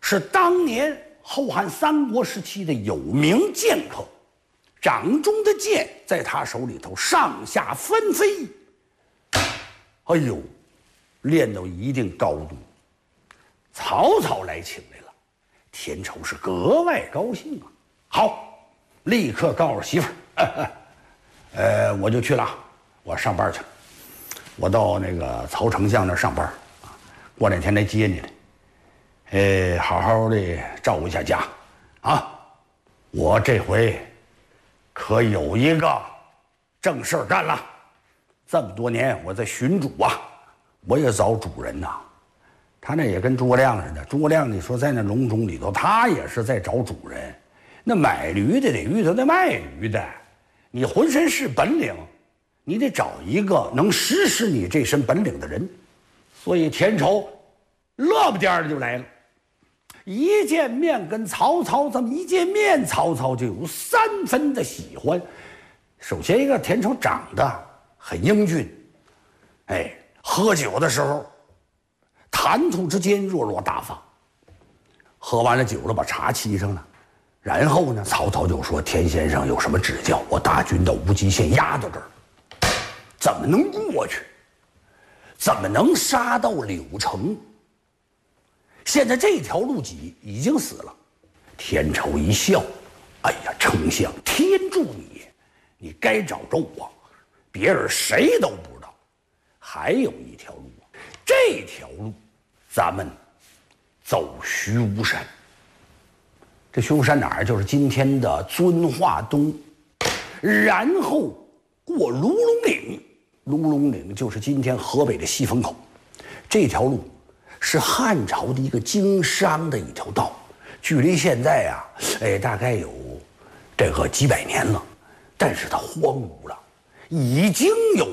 是当年后汉三国时期的有名剑客，掌中的剑在他手里头上下纷飞，哎呦，练到一定高度。曹操来请来了，田畴是格外高兴啊。好，立刻告诉媳妇儿，我就去了，我上班去了，我到那个曹丞相那儿上班啊，过两天来接你来，好好的照顾一下家，啊，我这回可有一个正事儿干了。这么多年我在寻主啊，我也找主人呐。他那也跟诸葛亮似的，诸葛亮你说在那隆中里头，他也是在找主人。那买驴的得遇到那卖驴的，你浑身是本领，你得找一个能实施你这身本领的人。所以田畴乐不颠的就来了。一见面跟曹操这么一见面，曹操就有3分的喜欢。首先一个，田畴长得很英俊，喝酒的时候谈吐之间落落大方。喝完了酒了，把茶沏上了，然后呢，曹操就说：“田先生有什么指教？我大军到无极县压到这儿，怎么能过去？怎么能杀到柳城？现在这条路已经死了。”田畴一笑：“哎呀，丞相，天助你！你该找着我，别人谁都不知道。还有一条路，这条路咱们走虚无山。这虚无山哪儿？就是今天的遵化东，然后过卢龙岭，卢龙岭就是今天河北的西风口。这条路是汉朝的一个经商的一条道，距离现在啊，大概有这个几百年了，但是它荒芜了，已经有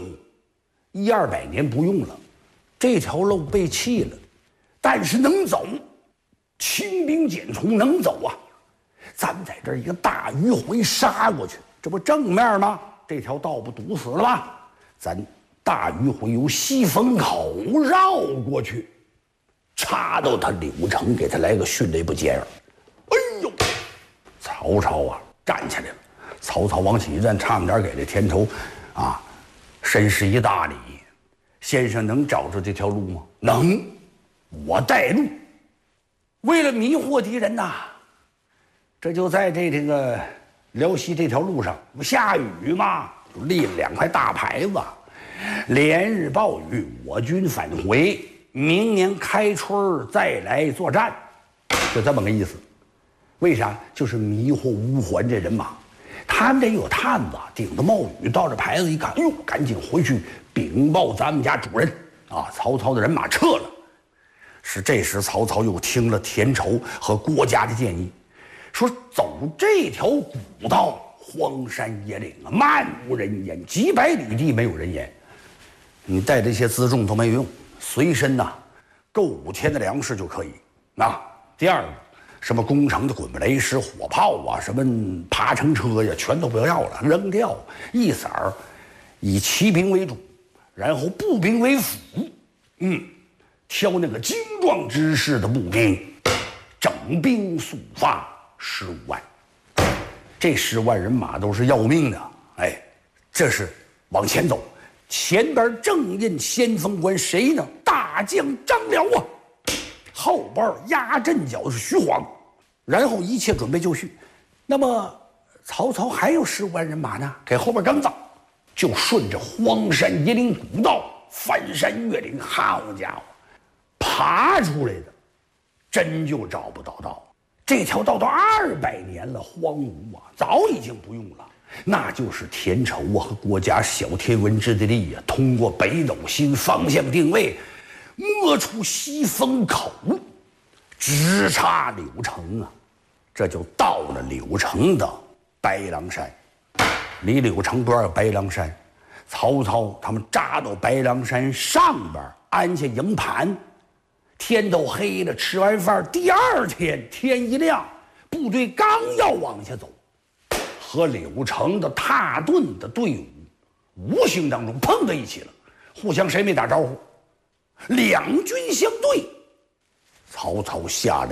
100-200年不用了。这条路被弃了，但是能走，轻兵简从能走啊。咱们在这儿一个大迂回杀过去，这不正面吗？这条道不堵死了吗？咱大迂回由西风口绕过去，插到他柳城，给他来个迅雷不及掩耳。哎呦，曹操啊站起来了。曹操往起一站，差点给这田畴啊深施一大礼。先生能找着这条路吗？能，我带路。为了迷惑敌人呐，这就在这个辽西这条路上，不下雨嘛，就立了2块大牌子，连日暴雨，我军返回，明年开春再来作战，就这么个意思。为啥？就是迷惑乌桓这人马，他们得有探子，顶着冒雨到这牌子一看，哟，赶紧回去禀报咱们家主人啊！曹操的人马撤了。是这时曹操又听了田畴和郭嘉的建议，说走这条古道，荒山野岭啊，漫无人烟，几百里地没有人烟，你带这些辎重都没有用，随身呐够5天的粮食就可以。第二个，什么攻城的滚木雷石、火炮啊，什么爬乘车呀，全都不要了，扔掉。一色儿以骑兵为主，然后步兵为辅。挑那个精壮之士的步兵，整兵速发15万。这15万人马都是要命的。这是往前走，前边正印先锋官谁呢？大将张辽啊。后边压阵脚的是徐晃，然后一切准备就绪。那么曹操还有15万人马呢，给后边跟着，就顺着荒山野岭古道翻山越岭，好家伙，爬出来的真就找不到道。这条道都200年了，荒芜啊，早已经不用了。那就是田畴啊和郭嘉小天文之的力啊，通过北斗星方向定位，摸出西风口，直插柳城啊，这就到了柳城的白狼山。离柳城多少？白狼山。曹操他们扎到白狼山上边，安下营盘。天都黑了，吃完饭，第2天天一亮，部队刚要往下走，和柳城的踏顿的队伍无形当中碰在一起了，互相谁没打招呼，两军相对，曹操下了